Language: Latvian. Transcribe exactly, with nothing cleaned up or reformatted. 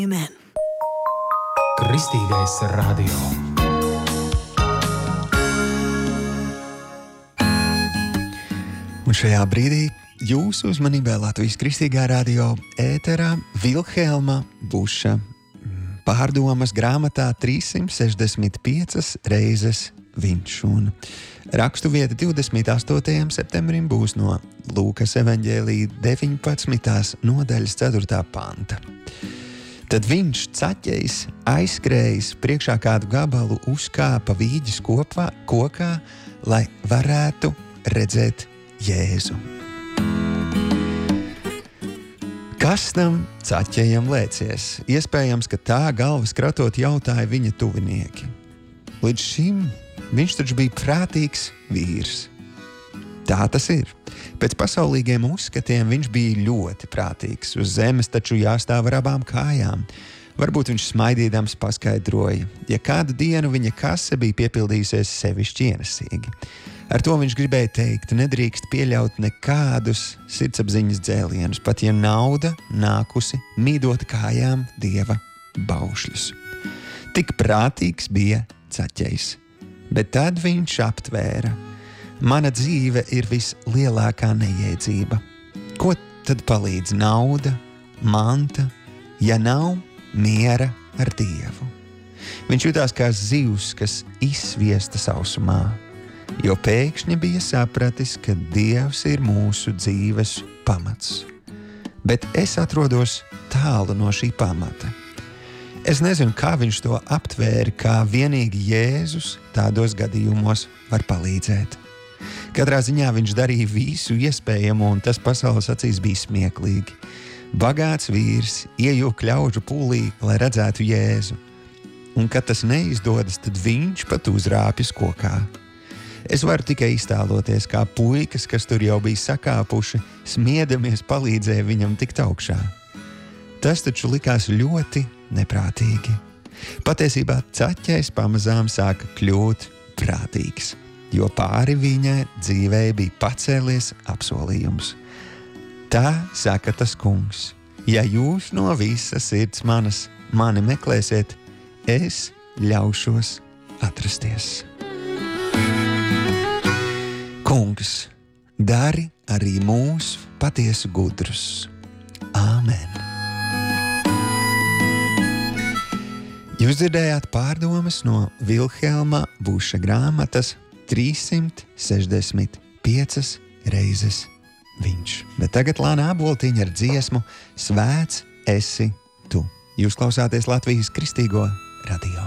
Amen. Kristīgais radio. Un šajā brīdī jūsu uzmanībai Latvijas Kristīgā radio ēterā Vilhelma Buša pārdomas grāmatā trīssimt sešdesmit piecas reizes viņš. Un rakstuvieta divdesmit astotajam septembrim būs no Lūkas evaņģēlija deviņpadsmitās nodaļas ceturtā panta. Tad viņš caķējis, aizskrējis priekšā kādu gabalu, uzkāpa vīģes kopā, kokā, lai varētu redzēt Jēzu. Kas tam caķējam lēcies? Iespējams, ka tā galvas kratot jautāja viņa tuvinieki. Līdz šim viņš taču bija prātīgs vīrs. Tā tas ir. Pēc pasaulīgiem uzskatiem viņš bija ļoti prātīgs. Uz zemes taču jāstāv ar abām kājām. Varbūt viņš smaidīdams paskaidroja, ja kādu dienu viņa kase bija piepildījusies sevišķi ienesīgi. Ar to viņš gribēja teikt, nedrīkst pieļaut nekādus sirdsapziņas dzēlienus, pat ja nauda nākusi mīdot kājām Dieva baušļus. Tik prātīgs bija caķejs, bet tad viņš aptvēra. Mana dzīve ir vislielākā nejēdzība. Ko tad palīdz nauda, manta, ja nav miera ar Dievu? Viņš jutās kā zivs, kas izsviesta sausumā, jo pēkšņi bija sapratis, ka Dievs ir mūsu dzīves pamats. Bet es atrodos tālu no šī pamata. Es nezinu, kā viņš to aptvēra, kā vienīgi Jēzus tādos gadījumos var palīdzēt. Katrā ziņā viņš darīja visu iespējamo, un tas pasaules acīs bija smieklīgi. Bagāts vīrs iejūk ļaužu pūlī, lai redzētu Jēzu. Un, kad tas neizdodas, tad viņš pat uzrāpjas kokā. Es varu tikai iztēloties, kā puikas, kas tur jau bija sakāpuši, smiedamies palīdzēja viņam tikt augšā. Tas taču likās ļoti neprātīgi. Patiesībā caķējs pamazām sāka kļūt prātīgs, jo pāri viņai dzīvei bija pacēlies apsolījums. Tā saka tas kungs, ja jūs no visas sirds manas mani meklēsiet, es ļaušos atrasties. Kungs, dari arī mūs patiesu gudrus. Āmen. Jūs dzirdējāt pārdomas no Vilhelma Buša grāmatas trīssimt sešdesmit piecas reizes viņš. Bet tagad lānā boltiņa ar dziesmu Svēts esi tu. Jūs klausāties Latvijas Kristīgo radio.